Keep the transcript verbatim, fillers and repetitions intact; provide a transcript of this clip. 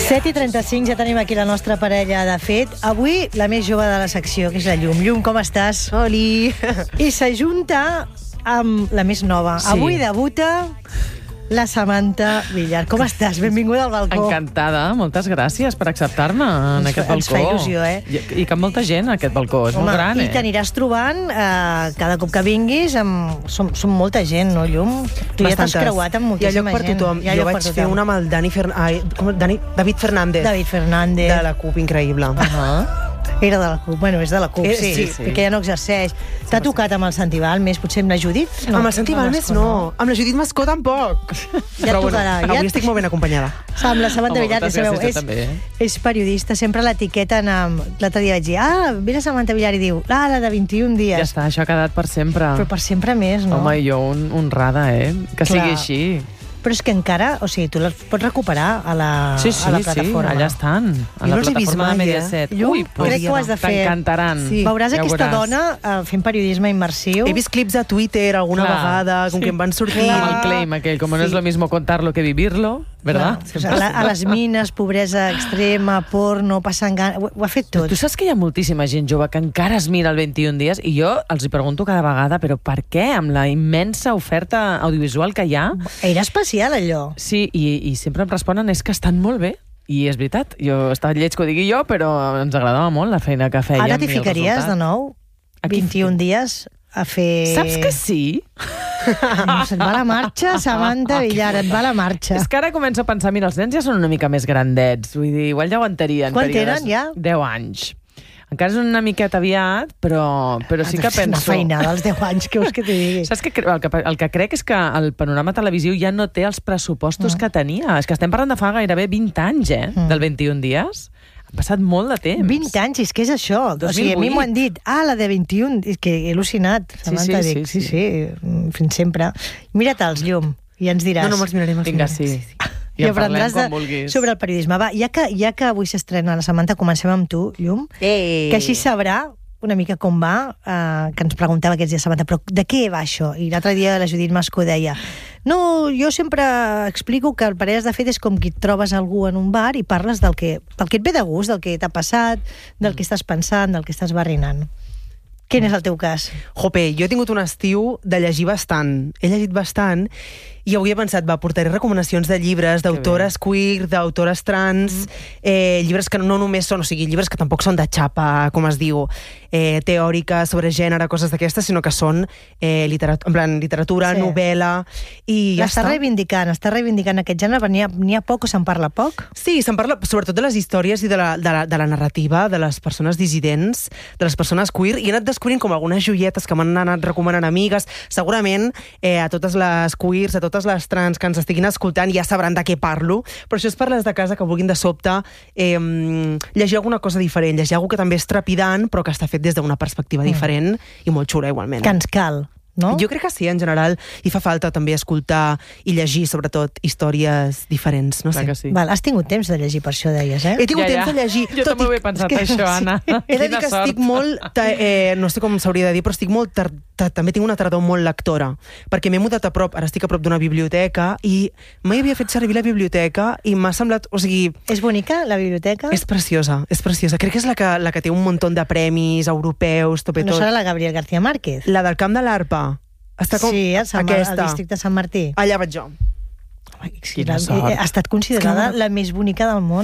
set i trenta-cinc, ja tenim aquí la nostra parella de fet. Avui la més jove de la secció, que és la Llum. Llum, com estàs? Oli! I s'ajunta amb la més nova. Sí. Avui debuta la Samantha Villar. Com estàs? Benvinguda al balcó. Encantada, moltes gràcies per acceptar-me en Ens aquest fa- balcó. ens fa il·lusió, eh? I, i que molta gent, aquest balcó, és Home, molt gran, i eh? t'aniràs trobant eh, cada cop que vinguis amb... Som, som molta gent, no, Llum? Tu ja t'has Bastantes. creuat amb Hi ha lloc moltíssima per gent. tothom. Hi ha Jo lloc vaig per fer tothom. una amb el Dani, Fer... Ai, com... Dani... David Fernández. David Fernández. De la CUP, increïble. Ah. Era de la CUP. Bueno, és de la CUP, Eh, sí, sí, sí, sí. perquè ja no exerceix. T'ha tocat amb el Santi Balmes, potser amb la Judit? No, amb el Santi Balmes no. Amb la Judit Mascó tampoc. Ja et tocarà. Ja avui et- estic molt ben acompanyada. Amb la Samantha Home, Villar, que moltes sabeu, gràcies, és, jo també, eh? és periodista, sempre l'etiqueten amb... L'altre dia vaig dir, ah, vine Samantha Villar, i diu, ah, la de vint-i-un Ja dies. està, això ha quedat per sempre. Però per sempre més, no? Home, i jo un, honrada, eh? Que Clar. sigui així. Però és que encara, o sigui, tu les pots recuperar a la, Sí, sí, a la sí, plataforma. allà estan. A Jo la no els he vist plataforma de mai, eh? Mediaset. Llum, Ui, pues, crec que ho has de fer. T'encantaran. Sí. Veuràs Ja ho aquesta veuràs. dona eh, fent periodisme immersiu. He vist clips a Twitter alguna Clar. vegada, com Sí. que em van sortir... Clar. Amb el claim aquell, com no és Sí. lo mismo contarlo que vivirlo, ¿verdad? Clar, a, la, a les mines, pobresa extrema, porno, passant gana... Ho, ho ha fet tot. Tu saps que hi ha moltíssima gent jove que encara es mira el vint-i-un dies i jo els hi pregunto cada vegada, però per què? Amb la immensa oferta audiovisual que hi ha? Era especial, allò. Sí, i, i sempre em responen és que estan molt bé. I és veritat, jo està lleig que ho digui jo, però ens agradava molt la feina que fèiem. Ara t'hi i el ficaries resultat. de nou, A quin vint-i-un dies, a fer... Saps que sí? No, se't va la marxa, Samantha Villar, et va la marxa. És que ara començo a pensar, mira, els nens ja són una mica més grandets, vull dir, igual ja aguantarien. Quan períodes- tenen, ja? deu anys. Encara és una miqueta aviat, però, però sí que És una penso... feinada als deu anys, que vols que t'hi digui? Saps que cre- el, que el que crec és que el panorama televisiu ja no té els pressupostos Mm. que tenia. És que estem parlant de fa gairebé vint anys, eh? Mm. Del vint-i-un dies. Ha passat molt de temps. vint anys, és que és això. O sigui, a mi m'ho han dit. Ah, la de vint-i-un. És que he al·lucinat, Samantha. sí, dic, sí, sí, sí, mm, fins sempre. Mira-te'ls, Llum, i ens diràs. No, no, me'ls miraré, me'ls Vinga, miraré. sí. I, I en parlem aprendràs quan de, vulguis. sobre el periodisme. Va, ja que, ja que avui s'estrena la Samantha, comencem amb tu, Llum, Ei. que així sabrà una mica com va, eh, que ens preguntava aquests dies, Samantha, però de què va això? I l'altre dia la Judit Mascó deia, no, jo sempre explico que el parelles de fet és com que et trobes algú en un bar i parles del que, del que et ve de gust, del que t'ha passat, del que estàs pensant, del que estàs barrinant. Quin és el teu cas? Jope, jo he tingut un estiu de llegir bastant. He llegit bastant i avui he pensat, va, portaré recomanacions de llibres, d'autores queer, d'autores trans, eh, llibres que no només són, o sigui, llibres que tampoc són de xapa, com es diu, eh, teòrica, sobre gènere, coses d'aquestes, sinó que són eh, literat en plan, literatura, Sí. novel·la, i ja L'està està. reivindicant, està reivindicant aquest gènere, però n'hi ha, n'hi ha poc o se'n parla poc? Sí, se'n parla sobretot de les històries i de la, de, la, de la narrativa de les persones dissidents, de les persones queer, i he anat descobrint com algunes joietes que m'han anat recomanant amigues. Segurament eh, a totes les queers, a totes les trans que ens estiguin escoltant ja sabran de què parlo, però això és per les de casa que vulguin de sobte eh, llegir alguna cosa diferent, llegir alguna que també és trepidant, però que està fet des d'una perspectiva diferent i molt xula igualment. Que ens cal, no? Jo crec que sí, en general, i fa falta també escoltar i llegir, sobretot, històries diferents, no Clar sé. que sí. Val, has tingut temps de llegir, per això deies, eh? He tingut Ja, ja. temps de llegir. Jo tot també i- ho he pensat, és que- això, Anna. He de dir Quina que sort. estic molt... ta- Eh, no sé com s'hauria de dir, però estic molt... Tar, ta, també tinc una tardor molt lectora, perquè m'he mudat a prop, ara estic a prop d'una biblioteca, i mai havia fet servir la biblioteca, i m'ha semblat... O sigui, És bonica, la biblioteca? és preciosa, és preciosa. Crec que és la que, la que té un munt de premis europeus, tope No tot. serà la Gabriel García Márquez? La del Camp de l'Arpa. Està com... Sí, al, Sant, al aquesta. districte de Sant Martí. Allà vaig jo. Home, sí, Quina la- sort. ha estat considerada És que- la més bonica del món.